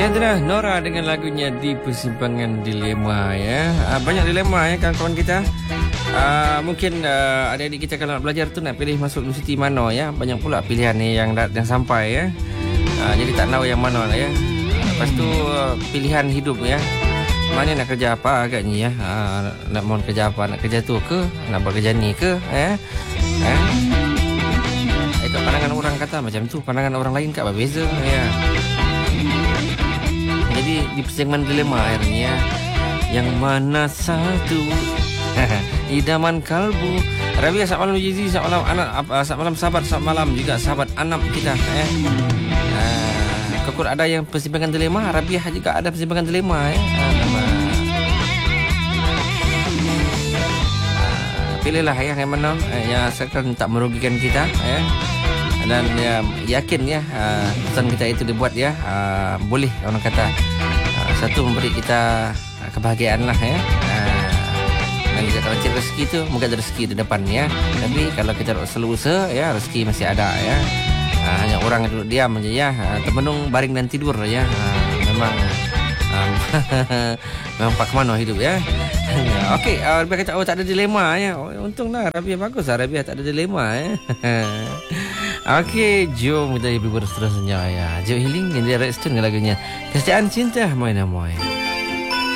Ya, itulah Nora dengan lagunya Di Persimpangan Dilema ya. Banyak dilema ya kawan-kawan kita. Mungkin adik-adik kita kalau nak belajar tu nak pilih masuk universiti mana ya. Banyak pula pilihan ni yang sampai ya. Jadi tak tahu yang mana lah ya. Lepas tu pilihan hidup ya. Mana nak kerja apa agaknya ya. Nak mau kerja apa, nak kerja tu ke, nak buat kerja ni ke ya. Itu pandangan orang kata macam tu, pandangan orang lain kat berbeza ya. Jadi di persimpangan dilema akhirnya, yang mana satu idaman kalbu. Rabia, selamat malam Jizi, selamat malam anak, selamat malam sahabat, selamat malam juga sahabat anak kita Kekut ada yang persimpangan dilema, Rabia juga ada persimpangan dilema pilihlah yang mana yang akan tak merugikan kita dan yakin ya pesan kita itu dibuat ya boleh orang kata satu memberi kita kebahagiaan lah ya. Dan juga kalau cari rezeki tu mungkin ada rezeki di depan ya. Tapi kalau kita selalu usaha ya rezeki masih ada ya. Hanya orang yang duduk diam aja ya, termenung baring dan tidur ya. Memang memang pak mana hidup ya. Okey, Rabia kata tak ada dilema ya. Untunglah Rabia bagus lah, Rabia tak ada dilema ya. Okey, jom kita berseterusnya ya. Joe Healing yang dia Red Stone lagunya Kesetiaan Cinta Moy Namoy.